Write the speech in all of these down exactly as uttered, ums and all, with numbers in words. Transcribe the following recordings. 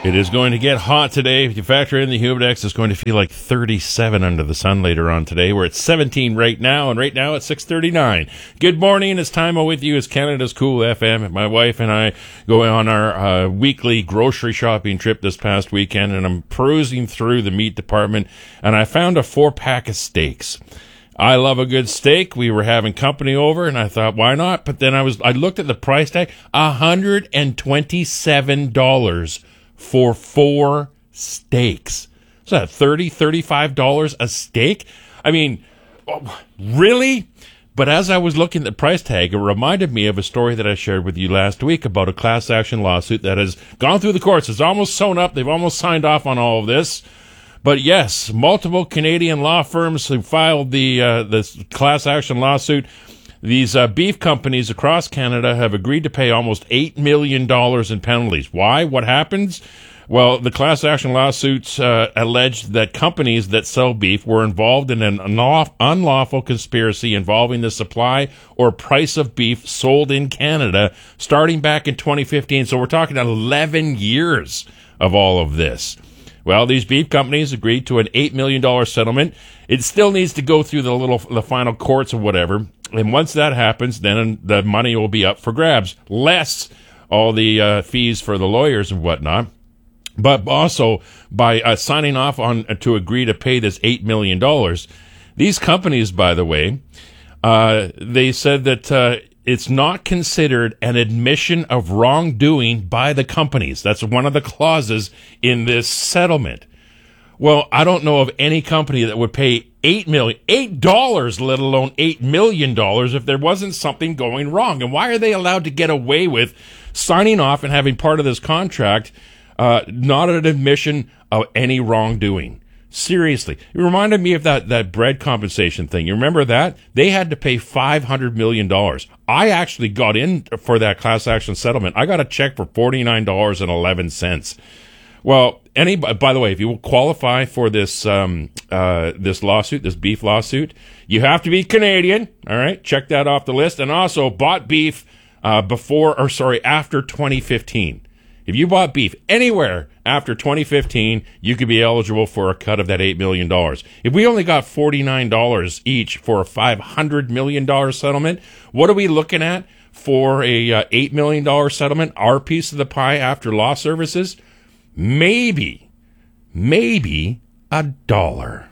It is going to get hot today. If you factor in the humidex, it's going to feel like thirty-seven under the sun later on today. We're at seventeen right now, and right now it's six thirty-nine. Good morning. It's time with you. It's Canada's Cool F M. My wife and I go on our uh, weekly grocery shopping trip this past weekend, and I'm perusing through the meat department, and I found a four-pack of steaks. I love a good steak. We were having company over, and I thought, why not? But then I was I looked at the price tag, one hundred twenty-seven dollars for four steaks. So that thirty dollars, thirty-five dollars a steak? I mean, really? But as I was looking at the price tag, it reminded me of a story that I shared with you last week about a class action lawsuit that has gone through the courts. It's almost sewn up. They've almost signed off on all of this. But yes, multiple Canadian law firms who filed the uh, this class action lawsuit. These uh, beef companies across Canada have agreed to pay almost eight million dollars in penalties. Why? What happens? Well, the class action lawsuits uh, alleged that companies that sell beef were involved in an unlawful conspiracy involving the supply or price of beef sold in Canada starting back in twenty fifteen. So we're talking eleven years of all of this. Well, these beef companies agreed to an eight million dollars settlement. It still needs to go through the little the final courts or whatever. And once that happens, then the money will be up for grabs, less all the uh, fees for the lawyers and whatnot. But also, by uh, signing off on uh, to agree to pay this eight million dollars, these companies, by the way, uh, they said that uh, it's not considered an admission of wrongdoing by the companies. That's one of the clauses in this settlement. Well, I don't know of any company that would pay eight million, eight dollars, let alone eight million dollars, if there wasn't something going wrong. And why are they allowed to get away with signing off and having part of this contract, uh, not an admission of any wrongdoing? Seriously. It reminded me of that, that bread compensation thing. You remember that? They had to pay five hundred million dollars. I actually got in for that class action settlement. I got a check for forty-nine dollars and eleven cents. Well, any, by the way, if you will qualify for this, um, uh, this lawsuit, this beef lawsuit, you have to be Canadian. All right. Check that off the list. And also bought beef, uh, before, or sorry, after twenty fifteen. If you bought beef anywhere after twenty fifteen, you could be eligible for a cut of that eight million dollars. If we only got forty-nine dollars each for a five hundred million dollars settlement, what are we looking at for a uh, eight million dollars settlement? Our piece of the pie after law services? Maybe, maybe a dollar.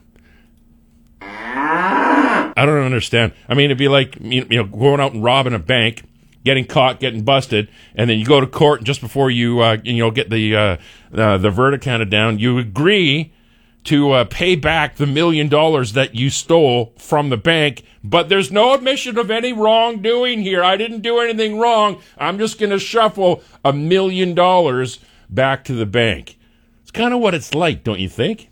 I don't understand. I mean, it'd be like, you know, going out and robbing a bank, getting caught, getting busted, and then you go to court, and just before you, uh, you know, get the uh, uh, the verdict handed down, you agree to uh, pay back the million dollars that you stole from the bank, but there's no admission of any wrongdoing here. I didn't do anything wrong. I'm just going to shuffle a million dollars back to the bank. It's kind of what it's like, don't you think?